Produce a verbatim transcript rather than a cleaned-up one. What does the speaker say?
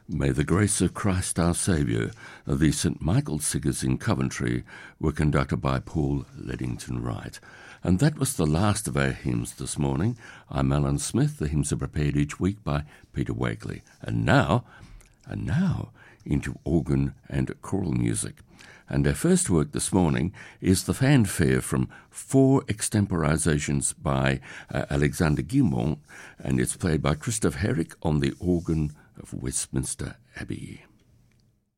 May the grace of Christ our Saviour. The St Michael Singers in Coventry were conducted by Paul Leddington Wright. And that was the last of our hymns this morning. I'm Alan Smith. The hymns are prepared each week by Peter Wakely. And now, and now, into organ and choral music. And our first work this morning is the fanfare from four extemporizations by uh, Alexander Guilmont, and it's played by Christoph Herrick on the organ of Westminster Abbey.